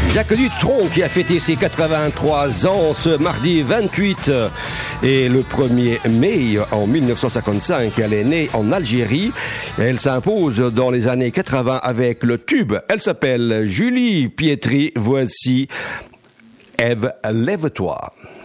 Jacques Dutronc qui a fêté ses 83 ans ce mardi 28 et le 1er mai en 1955. Elle est née en Algérie. Elle s'impose dans les années 80 avec le tube. Elle s'appelle Julie Pietri. Voici Ève, lève-toi.